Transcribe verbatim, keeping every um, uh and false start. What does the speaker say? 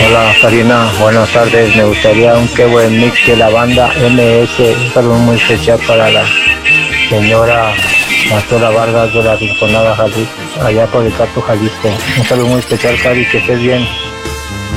Hola Karina, buenas tardes. Me gustaría un qué buen mix de la banda M S. Un saludo muy especial para la señora Pastora Vargas de la Rinconada, Jalisco, allá por el Cato, Jalisco. Un saludo muy especial, Cari, que estés bien.